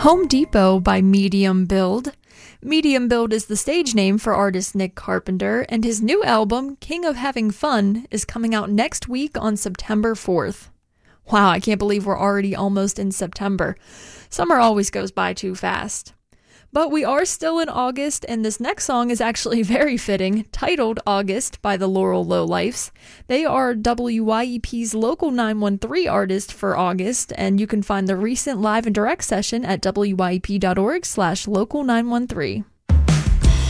Home Depot by Medium Build. Medium Build is the stage name for artist Nick Carpenter, and his new album, King of Having Fun, is coming out next week on September 4th. Wow, I can't believe we're already almost in September. Summer always goes by too fast. But we are still in August, and this next song is actually very fitting, titled August by the Laurel Lowlifes. They are WYEP's Local 913 artist for August, and you can find the recent live and direct session at wyep.org/local913.